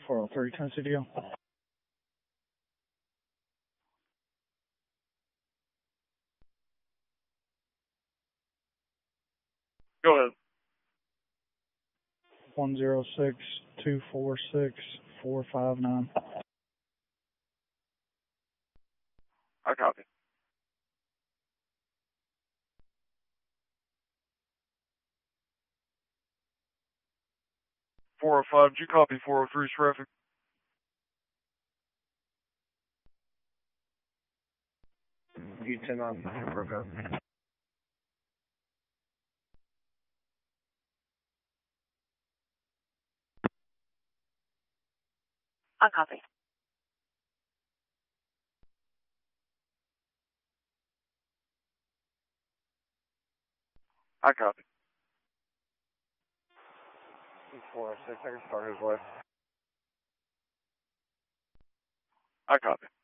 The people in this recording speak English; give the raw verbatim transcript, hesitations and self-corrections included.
four oh three, Tennessee deal. Go ahead. one zero six, two four six, four five nine. I copy. four oh five, did you copy four oh three's traffic? U ten on Brooklyn. I copy. I copy. four oh six, I can start his way. I copy.